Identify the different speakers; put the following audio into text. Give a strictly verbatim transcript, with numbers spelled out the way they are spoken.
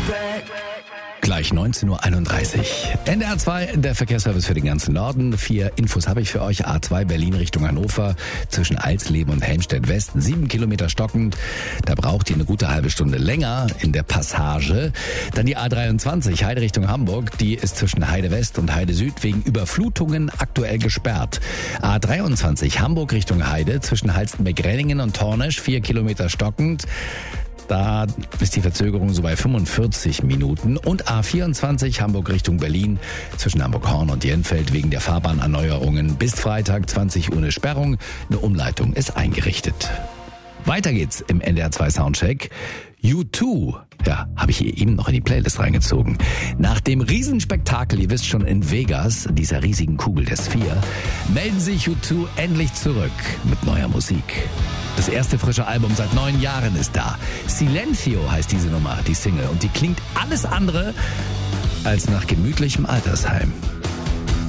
Speaker 1: Gleich neunzehn Uhr einunddreißig. N D R zwei, der Verkehrsservice für den ganzen Norden. Vier Infos habe ich für euch. A zwei Berlin Richtung Hannover zwischen Alsleben und Helmstedt West. Sieben Kilometer stockend. Da braucht ihr eine gute halbe Stunde länger in der Passage. Dann die A dreiundzwanzig Heide Richtung Hamburg. Die ist zwischen Heide West und Heide Süd wegen Überflutungen aktuell gesperrt. A dreiundzwanzig Hamburg Richtung Heide zwischen Halstenberg-Renningen und Tornisch. Vier Kilometer stockend. Da ist die Verzögerung so bei fünfundvierzig Minuten. Und A vierundzwanzig Hamburg Richtung Berlin zwischen Hamburg-Horn und Jenfeld wegen der Fahrbahnerneuerungen bis Freitag zwanzig Uhr eine Sperrung. Eine Umleitung ist eingerichtet. Weiter geht's im N D R zwei Soundcheck. U zwei, ja, habe ich eben noch in die Playlist reingezogen. Nach dem Riesenspektakel, ihr wisst schon, in Vegas, dieser riesigen Kugel der Sphere, melden sich U zwei endlich zurück mit neuer Musik. Das erste frische Album seit neun Jahren ist da. Silencio heißt diese Nummer, die Single. Und die klingt alles andere als nach gemütlichem Altersheim.